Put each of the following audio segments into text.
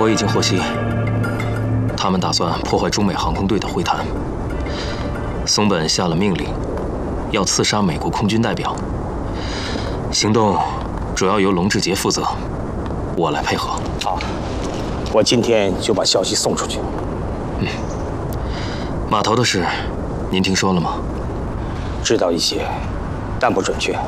我已经获悉，他们打算破坏中美航空队的会谈。松本下了命令，要刺杀美国空军代表。行动主要由龙志杰负责，我来配合。 好，我今天就把消息送出去。 码头的事，您听说了吗？ 知道一些，但不准确。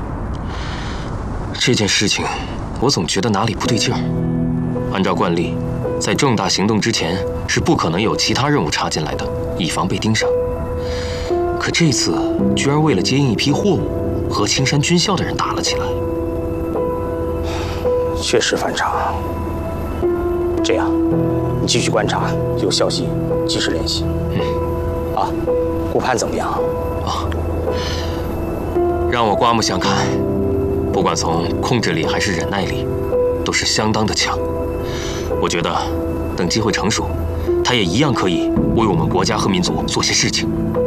这件事情，我总觉得哪里不对劲儿。按照惯例，在重大行动之前是不可能有其他任务插进来的，以防被盯上。可这次居然为了接应一批货物，和青山军校的人打了起来。 确实反常。这样，你继续观察，有消息及时联系。啊，顾盼怎么样？ 让我刮目相看，不管从控制力还是忍耐力，都是相当的强。我觉得，等机会成熟，他也一样可以为我们国家和民族做些事情。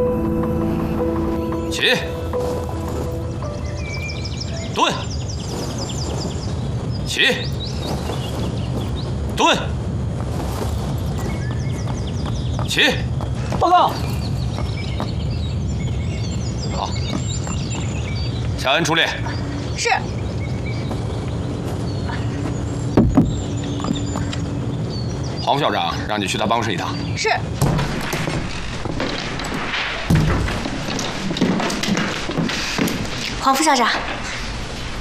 起，蹲，起，蹲，起。 报告。 好，夏恩出列。 是。 黄副校长让你去他办公室一趟。 是。 黄副校长，